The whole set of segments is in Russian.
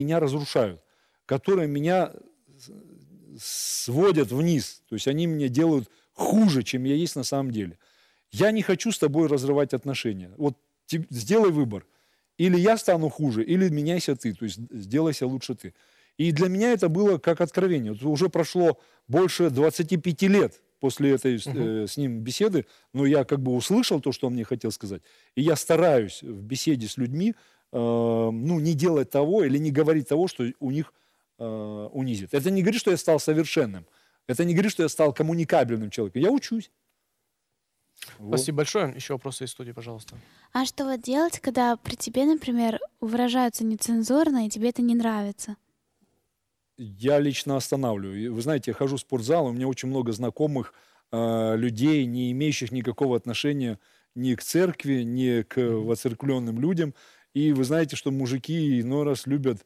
меня разрушают, которые меня сводят вниз. То есть они меня делают хуже, чем я есть на самом деле. Я не хочу с тобой разрывать отношения. Вот сделай выбор. Или я стану хуже, или меняйся ты. То есть сделайся лучше ты. И для меня это было как откровение. Вот уже прошло больше 25 лет после этой с ним беседы, но я как бы услышал то, что он мне хотел сказать. И я стараюсь в беседе с людьми не делать того или не говорить того, что у них унизит. Это не говорит, что я стал совершенным. Это не говорит, что я стал коммуникабельным человеком. Я учусь. Вот. Спасибо большое. Еще вопросы из студии, пожалуйста. А что вот делать, когда при тебе, например, выражаются нецензурно, и тебе это не нравится? Я лично останавливаю. И вы знаете, я хожу в спортзал, у меня очень много знакомых людей, не имеющих никакого отношения ни к церкви, ни к воцерквленным людям. И вы знаете, что мужики иной раз любят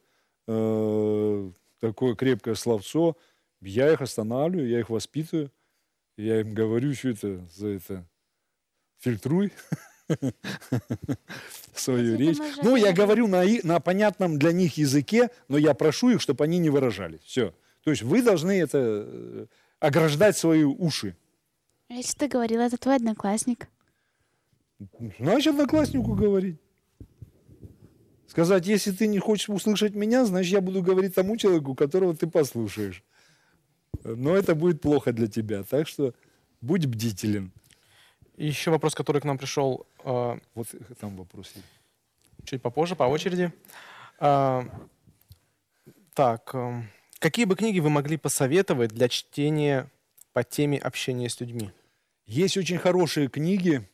такое крепкое словцо. Я их останавливаю, я их воспитываю. Я им говорю, что это за это фильтруй свою речь. Ну, я говорю на понятном для них языке, но я прошу их, чтобы они не выражались. Все. То есть вы должны это ограждать свои уши. Если ты говорил, это твой одноклассник. Значит, однокласснику говорить. Сказать, если ты не хочешь услышать меня, значит, я буду говорить тому человеку, которого ты послушаешь. Но это будет плохо для тебя. Так что будь бдителен. Еще вопрос, который к нам пришел Вот там вопрос. чуть попозже, по очереди. Какие бы книги вы могли посоветовать для чтения по теме общения с людьми? Есть очень хорошие книги.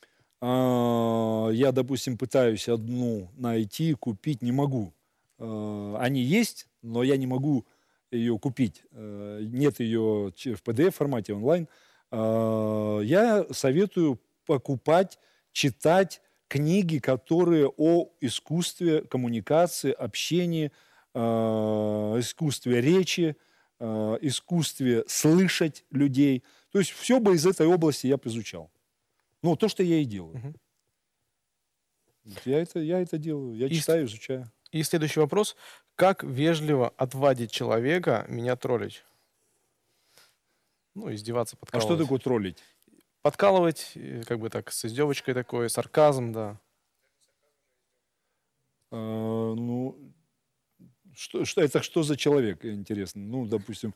Я, допустим, пытаюсь одну найти, купить, не могу. Они есть, но я не могу ее купить. Нет ее в PDF-формате онлайн. Я советую покупать, читать книги, которые о искусстве коммуникации, общении, искусстве речи, искусстве слышать людей. То есть все бы из этой области я бы изучал. Ну, то, что я и делаю. Я это делаю. Я читаю, изучаю. И следующий вопрос. Как вежливо отвадить человека меня троллить? Ну, издеваться, А подкалывать. что такое троллить? Подкалывать, как бы так, с издевочкой такой, сарказм, да. Что за человек, интересно? Ну, допустим,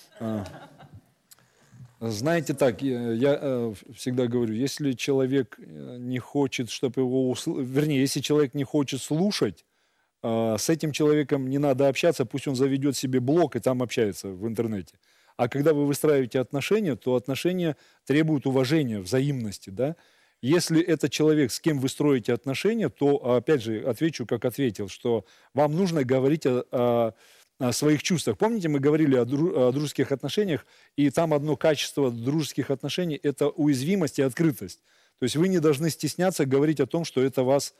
знаете так, я всегда говорю, если человек не хочет, чтобы его вернее, если человек не хочет слушать, с этим человеком не надо общаться, пусть он заведет себе блог и там общается в интернете. А когда вы выстраиваете отношения, то отношения требуют уважения, взаимности, да? Если это человек, с кем вы строите отношения, то, опять же, отвечу, как ответил, что вам нужно говорить о своих чувствах. Помните, мы говорили о дружеских отношениях, и там одно качество дружеских отношений – это уязвимость и открытость. То есть вы не должны стесняться говорить о том, что это вас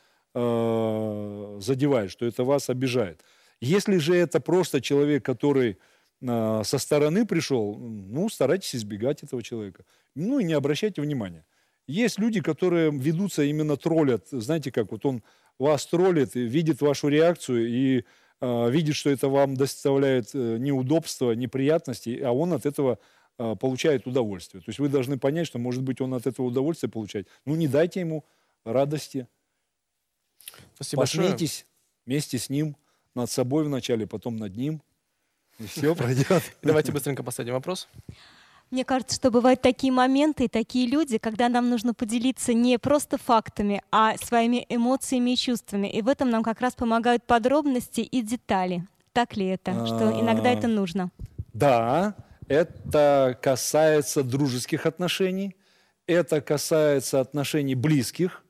задевает, что это вас обижает. Если же это просто человек, который со стороны пришел, ну, старайтесь избегать этого человека. Ну, и не обращайте внимания. Есть люди, которые ведутся, именно троллят. Знаете как, вот он вас троллит, видит вашу реакцию и видит, что это вам доставляет неудобства, неприятности, а он от этого получает удовольствие. То есть вы должны понять, что, может быть, он от этого удовольствия получает. Ну, не дайте ему радости. Спасибо Посмейтесь вместе с ним, над собой вначале, потом над ним. И все пройдет. Давайте быстренько последний вопрос. Мне кажется, что бывают такие моменты и такие люди, когда нам нужно поделиться не просто фактами, а своими эмоциями и чувствами. И в этом нам как раз помогают подробности и детали. Так ли это? Что иногда это нужно? Да, это касается дружеских отношений, это касается отношений близких.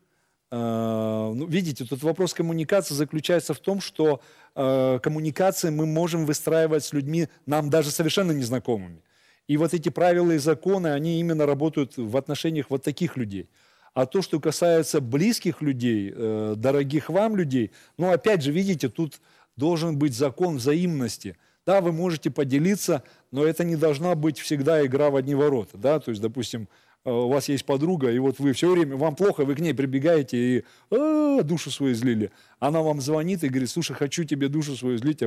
Видите, тут вопрос коммуникации заключается в том, что коммуникации мы можем выстраивать с людьми, нам даже совершенно незнакомыми. И вот эти правила и законы, они именно работают в отношениях вот таких людей. А то, что касается близких людей, дорогих вам людей, ну, опять же, видите, тут должен быть закон взаимности. Да, вы можете поделиться, но это не должна быть всегда игра в одни ворота. Да? То есть, допустим, у вас есть подруга, и вот вы все время, вам плохо, вы к ней прибегаете и душу свою излили. Она вам звонит и говорит: слушай, хочу тебе душу свою излить,